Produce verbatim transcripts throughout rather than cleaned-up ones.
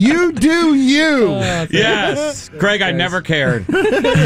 You do you. Uh, yes. Greg, I never cared. oh,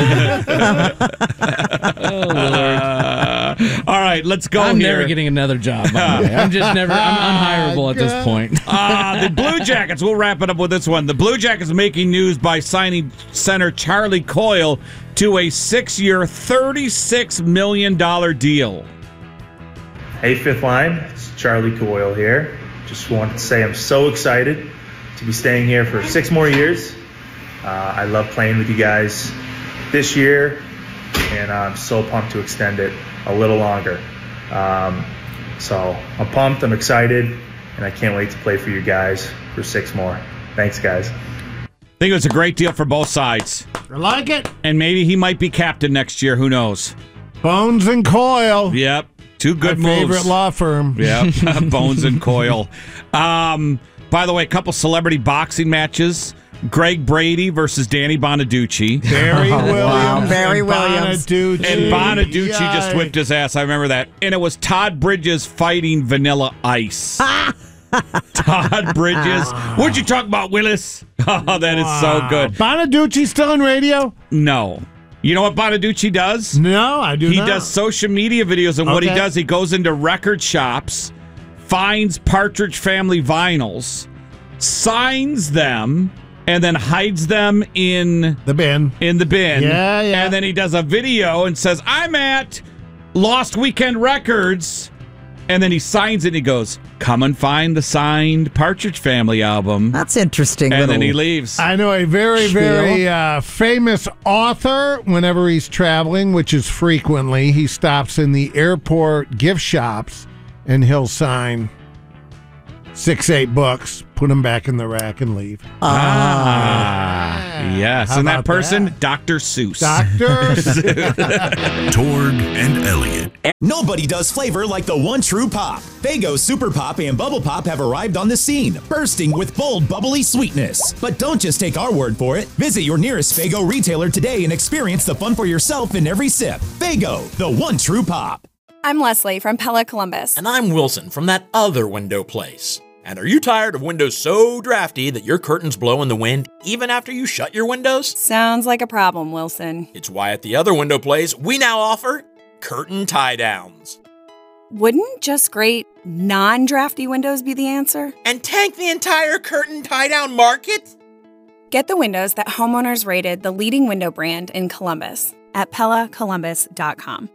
Lord. Uh, all right, let's go I'm here. never getting another job, by the way. I'm just never, I'm unhireable at this point. uh, the Blue Jackets, we'll wrap it up with this one. The Blue Jackets making news by signing center Charlie Coyle to a six-year, thirty-six million dollars deal. Hey, Fifth Line, it's Charlie Coyle here. Just wanted to say I'm so excited to be staying here for six more years. Uh, I love playing with you guys this year, and I'm so pumped to extend it a little longer. Um, so I'm pumped, I'm excited, and I can't wait to play for you guys for six more. Thanks, guys. I think it was a great deal for both sides. I like it. And maybe he might be captain next year. Who knows? Bones and Coyle. Yep. Two good My moves. favorite law firm. Yep. Bones and Coyle. Um, by the way, a couple celebrity boxing matches. Greg Brady versus Danny Bonaducci. Barry Oh, Williams. wow. Barry and Williams. Bonaducci. And Bonaducci Yikes. just whipped his ass. I remember that. And it was Todd Bridges fighting Vanilla Ice. Todd Bridges. What'd you talk about, Willis? Oh, that is so good. Bonaducci still in radio? No. You know what Bonaducci does? No, I do He not. does social media videos, and what he Okay. does, he goes into record shops, finds Partridge Family vinyls, signs them, and then hides them in the bin. in the bin. Yeah, yeah. And then he does a video and says, I'm at Lost Weekend Records. And then he signs it and he goes, come and find the signed Partridge Family album. That's interesting. And then little- he leaves. I know a very, Spiel. very uh, famous author. Whenever he's traveling, which is frequently, he stops in the airport gift shops and he'll sign six, eight books, put them back in the rack, and leave. Ah, yes. How And that about person, that? Doctor Seuss. Doctor. Torg and Elliot. Nobody does flavor like the one true pop. Faygo Super Pop and Bubble Pop have arrived on the scene, bursting with bold, bubbly sweetness. But don't just take our word for it. Visit your nearest Faygo retailer today and experience the fun for yourself in every sip. Faygo, the one true pop. I'm Leslie from Pella Columbus. And I'm Wilson from that other window place. And are you tired of windows so drafty that your curtains blow in the wind even after you shut your windows? Sounds like a problem, Wilson. It's why at the other window place, we now offer curtain tie-downs. Wouldn't just great non-drafty windows be the answer? And tank the entire curtain tie-down market? Get the windows that homeowners rated the leading window brand in Columbus at Pella Columbus dot com.